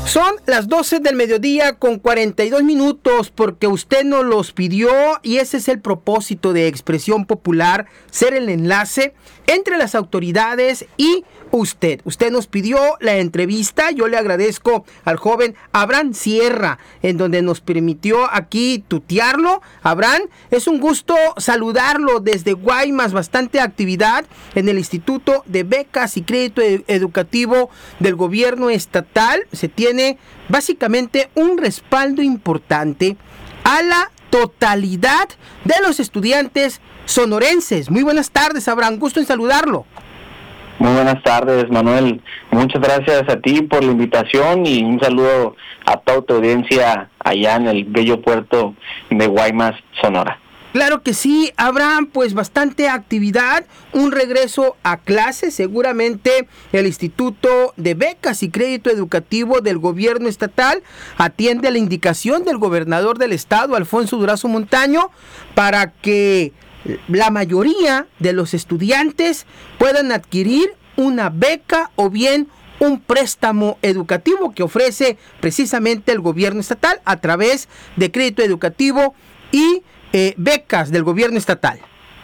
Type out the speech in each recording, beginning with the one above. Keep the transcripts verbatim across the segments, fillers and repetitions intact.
Son las doce del mediodía con cuarenta y dos minutos porque usted nos los pidió y ese es el propósito de Expresión Popular, ser el enlace entre las autoridades y usted. Usted nos pidió la entrevista, yo le agradezco al joven Abraham Sierra, en donde nos permitió aquí tutearlo. Abraham, es un gusto saludarlo desde Guaymas, bastante actividad en el Instituto de Becas y Crédito Educativo del Gobierno Estatal. Se tiene básicamente un respaldo importante a la totalidad de los estudiantes sonorenses. Muy buenas tardes, Abraham, gusto en saludarlo. Muy buenas tardes, Manuel. Muchas gracias a ti por la invitación y un saludo a toda tu audiencia allá en el bello puerto de Guaymas, Sonora. Claro que sí, Abraham, pues bastante actividad, un regreso a clases. Seguramente el Instituto de Becas y Crédito Educativo del Gobierno Estatal atiende a la indicación del gobernador del estado, Alfonso Durazo Montaño, para que la mayoría de los estudiantes puedan adquirir una beca o bien un préstamo educativo que ofrece precisamente el gobierno estatal a través de crédito educativo y eh, becas del gobierno estatal.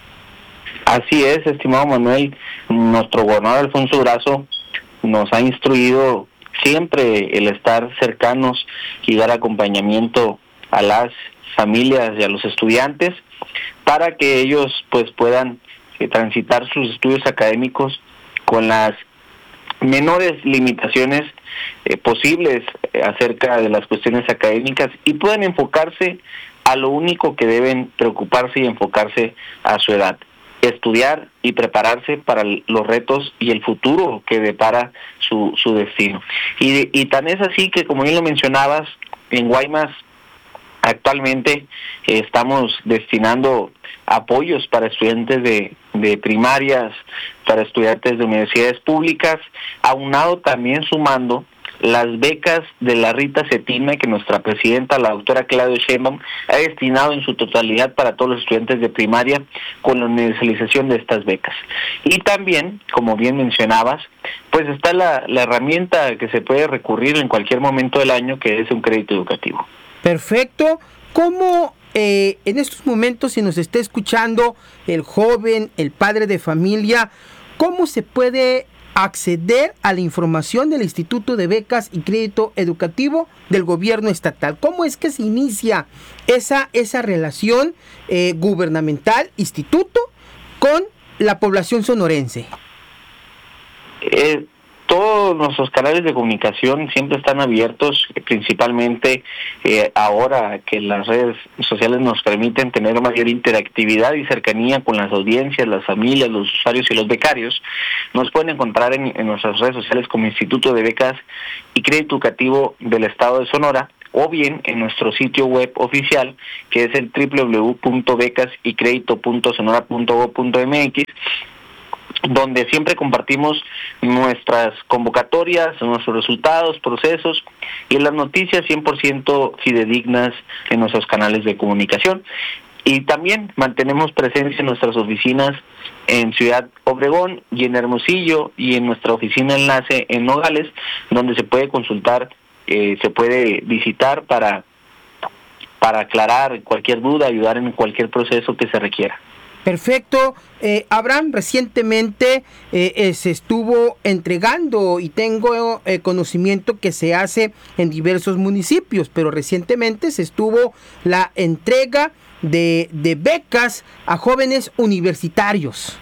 Así es, estimado Manuel. Nuestro gobernador Alfonso Durazo nos ha instruido siempre el estar cercanos y dar acompañamiento a las familias y a los estudiantes para que ellos pues puedan eh, transitar sus estudios académicos con las menores limitaciones eh, posibles eh, acerca de las cuestiones académicas y puedan enfocarse a lo único que deben preocuparse y enfocarse a su edad, estudiar y prepararse para los retos y el futuro que depara su, su destino. Y, y tan es así que, como bien lo mencionabas, en Guaymas actualmente eh, estamos destinando apoyos para estudiantes de, de primarias, para estudiantes de universidades públicas, aunado también sumando las becas de la Rita Cetina que nuestra presidenta, la doctora Claudia Sheinbaum, ha destinado en su totalidad para todos los estudiantes de primaria con la universalización de estas becas. Y también, como bien mencionabas, pues está la, la herramienta que se puede recurrir en cualquier momento del año, que es un crédito educativo. Perfecto. ¿Cómo eh, en estos momentos, si nos está escuchando el joven, el padre de familia, cómo se puede acceder a la información del Instituto de Becas y Crédito Educativo del Gobierno Estatal? ¿Cómo es que se inicia esa, esa relación eh, gubernamental, instituto, con la población sonorense? Eh, todos nuestros canales de comunicación siempre están abiertos, principalmente eh, ahora que las redes sociales nos permiten tener mayor interactividad y cercanía con las audiencias, las familias, los usuarios y los becarios. Nos pueden encontrar en, en nuestras redes sociales como Instituto de Becas y Crédito Educativo del Estado de Sonora, o bien en nuestro sitio web oficial, que es el doble u doble u doble u punto becas y crédito punto sonora punto gob punto eme equis, donde siempre compartimos nuestras convocatorias, nuestros resultados, procesos y las noticias cien por ciento fidedignas en nuestros canales de comunicación. Y también mantenemos presencia en nuestras oficinas en Ciudad Obregón y en Hermosillo y en nuestra oficina enlace en Nogales, donde se puede consultar, eh, se puede visitar para, para aclarar cualquier duda, ayudar en cualquier proceso que se requiera. Perfecto. Eh, Abraham, recientemente eh, eh, se estuvo entregando y tengo eh, conocimiento que se hace en diversos municipios, pero recientemente se estuvo la entrega de, de becas a jóvenes universitarios.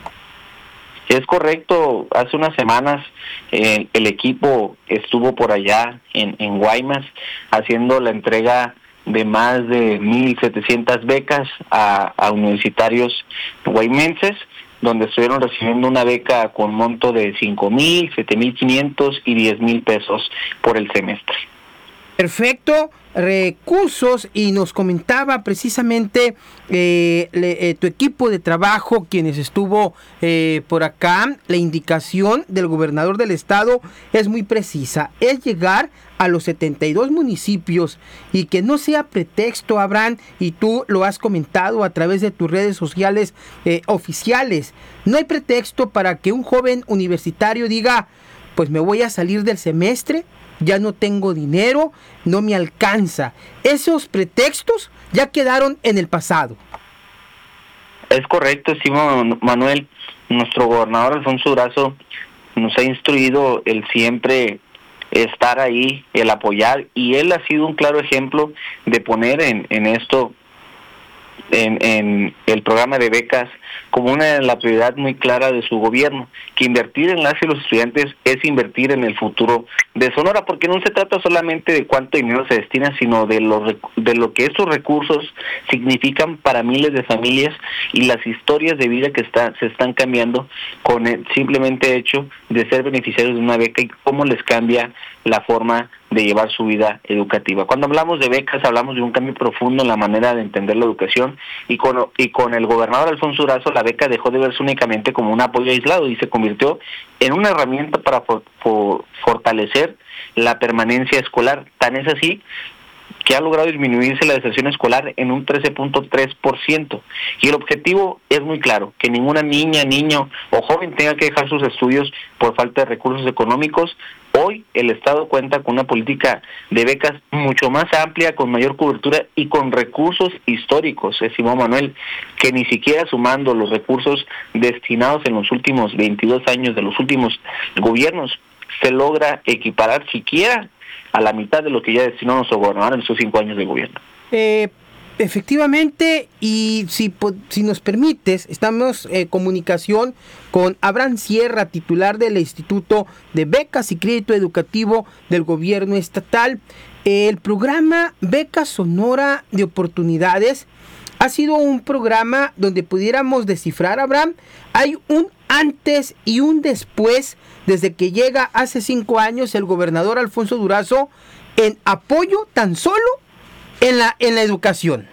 Es correcto, hace unas semanas eh, el equipo estuvo por allá en, en Guaymas haciendo la entrega de más de mil setecientas becas a, a universitarios guaymenses, donde estuvieron recibiendo una beca con monto de cinco mil, siete mil quinientos y diez mil pesos por el semestre. Perfecto, recursos, y nos comentaba precisamente eh, le, eh, tu equipo de trabajo, quienes estuvo eh, por acá, la indicación del gobernador del estado es muy precisa, es llegar a los setenta y dos municipios y que no sea pretexto, Abraham, y tú lo has comentado a través de tus redes sociales eh, oficiales, no hay pretexto para que un joven universitario diga: pues me voy a salir del semestre, ya no tengo dinero, no me alcanza. Esos pretextos ya quedaron en el pasado. Es correcto, estimado Manuel. Nuestro gobernador Alfonso Durazo nos ha instruido el siempre estar ahí, el apoyar, y él ha sido un claro ejemplo de poner en, en esto, en, en el programa de becas, como una de la prioridad muy clara de su gobierno, que invertir en las y los estudiantes es invertir en el futuro de Sonora, porque no se trata solamente de cuánto dinero se destina, sino de lo, de lo que esos recursos significan para miles de familias y las historias de vida que está, se están cambiando con el simplemente hecho de ser beneficiarios de una beca y cómo les cambia la forma de llevar su vida educativa. Cuando hablamos de becas, hablamos de un cambio profundo en la manera de entender la educación, y con, y con el gobernador Alfonso Durazo, la beca dejó de verse únicamente como un apoyo aislado y se convirtió en una herramienta para for, for, fortalecer la permanencia escolar. Tan es así que ha logrado disminuirse la deserción escolar en un trece punto tres por ciento. Y el objetivo es muy claro, que ninguna niña, niño o joven tenga que dejar sus estudios por falta de recursos económicos. Hoy el Estado cuenta con una política de becas mucho más amplia, con mayor cobertura y con recursos históricos, estimado Manuel, que ni siquiera sumando los recursos destinados en los últimos veintidós años de los últimos gobiernos, se logra equiparar siquiera a la mitad de lo que ya destinó nuestro gobernador en sus cinco años de gobierno. Eh, efectivamente, y si, si nos permites, estamos en comunicación con Abraham Sierra, titular del Instituto de Becas y Crédito Educativo del Gobierno Estatal. El programa Becas Sonora de Oportunidades ha sido un programa donde pudiéramos descifrar, Abraham, hay un antes y un después desde que llega hace cinco años el gobernador Alfonso Durazo en apoyo tan solo en la, en la educación.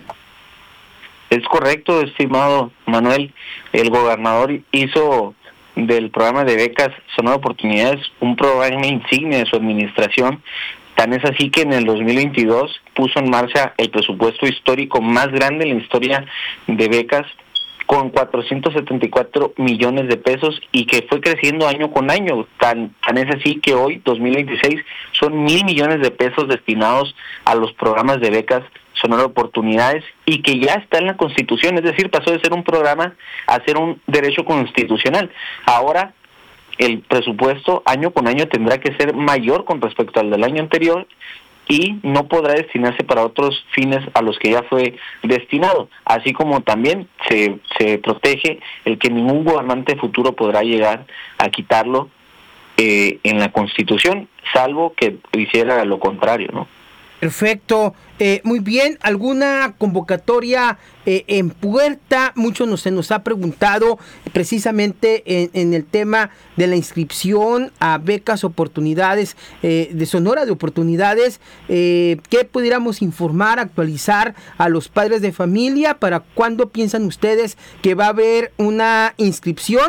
Es correcto, estimado Manuel. El gobernador hizo del programa de becas Sonora Oportunidades un programa insignia de su administración. Tan es así que en el dos mil veintidós puso en marcha el presupuesto histórico más grande en la historia de becas, con cuatrocientos setenta y cuatro millones de pesos, y que fue creciendo año con año. Tan, tan es así que hoy, dos mil veintiséis, son mil millones de pesos destinados a los programas de becas Sonora Oportunidades, y que ya está en la Constitución, es decir, pasó de ser un programa a ser un derecho constitucional. Ahora el presupuesto año con año tendrá que ser mayor con respecto al del año anterior, y no podrá destinarse para otros fines a los que ya fue destinado, así como también se, se protege el que ningún gobernante futuro podrá llegar a quitarlo eh, en la Constitución, salvo que hiciera lo contrario, ¿no? Perfecto, eh, muy bien. ¿Alguna convocatoria eh, en puerta? Mucho nos, se nos ha preguntado precisamente en, en el tema de la inscripción a becas oportunidades eh, de Sonora de Oportunidades. Eh, ¿Qué pudiéramos informar, actualizar a los padres de familia? ¿Para cuándo piensan ustedes que va a haber una inscripción?